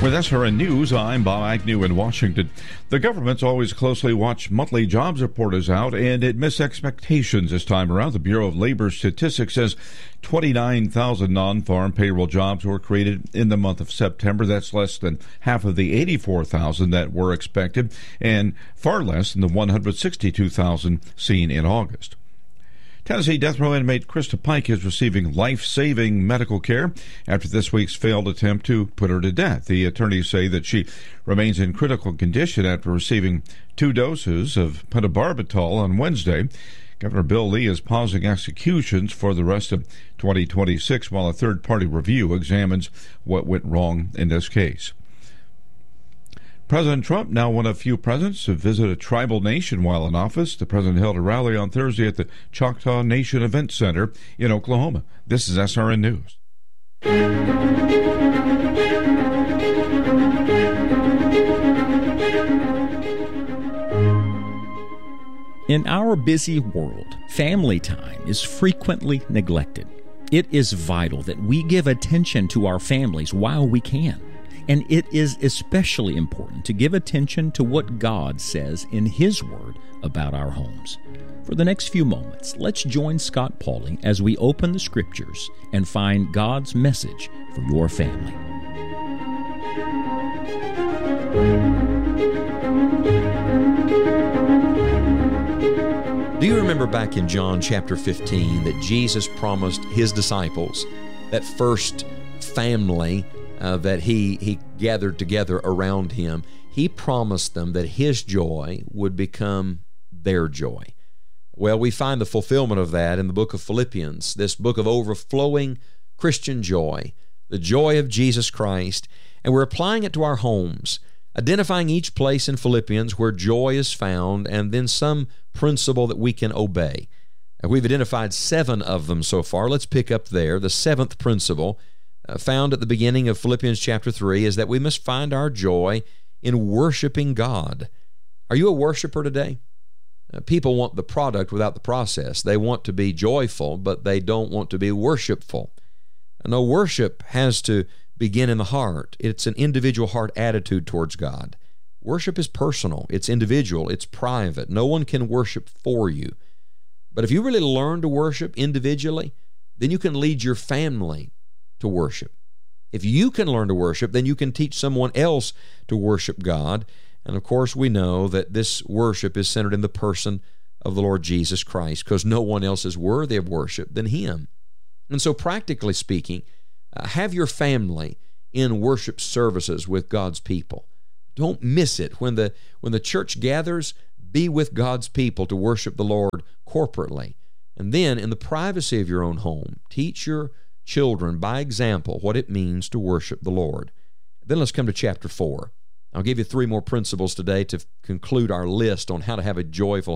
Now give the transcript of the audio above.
With SRN News, I'm Bob Agnew in Washington. The government's always closely watched monthly jobs report is out, and it missed expectations this time around. The Bureau of Labor Statistics says 29,000 non-farm payroll jobs were created in the month of September. That's less than half of the 84,000 that were expected, and far less than the 162,000 seen in August. Tennessee death row inmate Krista Pike is receiving life-saving medical care after this week's failed attempt to put her to death. The attorneys say that she remains in critical condition after receiving 2 doses of pentobarbital on Wednesday. Governor Bill Lee is pausing executions for the rest of 2026 while a third-party review examines what went wrong in this case. President Trump, now one of few presidents to visit a tribal nation while in office. The president held a rally on Thursday at the Choctaw Nation Event Center in Oklahoma. This is SRN News. In our busy world, family time is frequently neglected. It is vital that we give attention to our families while we can. And it is especially important to give attention to what God says in His Word about our homes. For the next few moments, let's join Scott Pauley as we open the Scriptures and find God's message for your family. Do you remember back in John chapter 15 that Jesus promised His disciples, that first family that he gathered together around Him, He promised them that His joy would become their joy. Well, we find the fulfillment of that in the book of Philippians, this book of overflowing Christian joy, the joy of Jesus Christ, and we're applying it to our homes, identifying each place in Philippians where joy is found, and then some principle that we can obey. And we've identified 7 of them so far. Let's pick up there. The 7th principle found at the beginning of Philippians chapter 3 is that we must find our joy in worshiping God. Are you a worshiper today? People want the product without the process. They want to be joyful, but they don't want to be worshipful. No, worship has to begin in the heart. It's an individual heart attitude towards God. Worship is personal. It's individual. It's private. No one can worship for you. But if you really learn to worship individually, then you can lead your family to worship. If you can learn to worship, then you can teach someone else to worship God. And of course, we know that this worship is centered in the person of the Lord Jesus Christ, because no one else is worthy of worship than Him. And so practically speaking, have your family in worship services with God's people. Don't miss it. When the church gathers, be with God's people to worship the Lord corporately. And then in the privacy of your own home, teach your children by example what it means to worship the Lord. Then let's come to chapter 4. I'll give you 3 more principles today to conclude our list on how to have a joyful